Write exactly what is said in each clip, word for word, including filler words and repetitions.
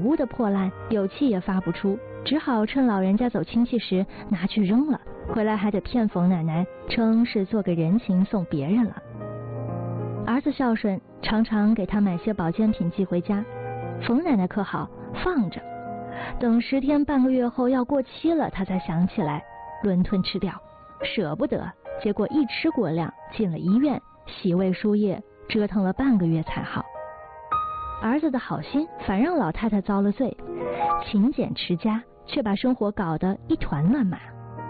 屋的破烂，有气也发不出，只好趁老人家走亲戚时拿去扔了，回来还得骗冯奶奶，称是做个人情送别人了。儿子孝顺，常常给他买些保健品寄回家，冯奶奶可好，放着，等十天半个月后要过期了，他才想起来伦敦吃掉，舍不得，结果一吃过量，进了医院，洗胃输液，折腾了半个月才好。儿子的好心反让老太太遭了罪，勤俭持家，却把生活搞得一团乱麻。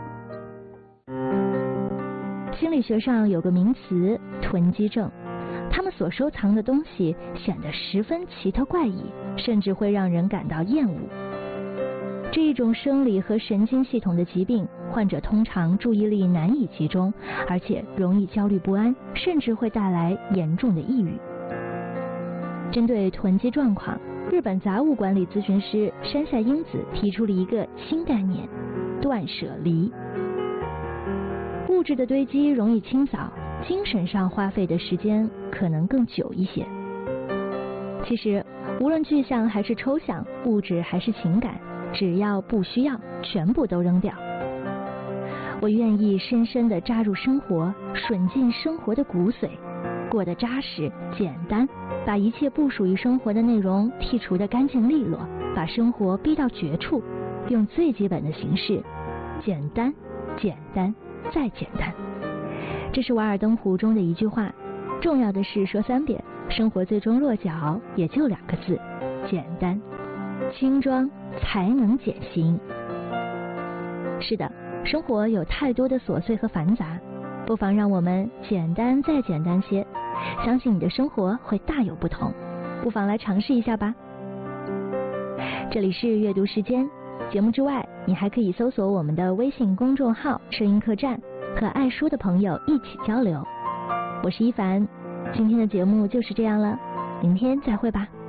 心理学上有个名词囤积症，他们所收藏的东西显得十分奇特怪异，甚至会让人感到厌恶。这一种生理和神经系统的疾病，患者通常注意力难以集中，而且容易焦虑不安，甚至会带来严重的抑郁。针对囤积状况，日本杂物管理咨询师山下英子提出了一个新概念：断舍离。物质的堆积容易清扫，精神上花费的时间可能更久一些。其实无论具象还是抽象，物质还是情感，只要不需要，全部都扔掉。我愿意深深地扎入生活，吮进生活的骨髓，过得扎实简单，把一切不属于生活的内容剔除得干净利落，把生活逼到绝处，用最基本的形式，简单简单再简单。这是瓦尔登湖中的一句话，重要的是说三遍，生活最终落脚也就两个字：简单。轻装才能减刑。是的，生活有太多的琐碎和繁杂，不妨让我们简单再简单些，相信你的生活会大有不同，不妨来尝试一下吧。这里是阅读时间，节目之外，你还可以搜索我们的微信公众号声音客栈，和爱书的朋友一起交流。我是一凡，今天的节目就是这样了，明天再会吧。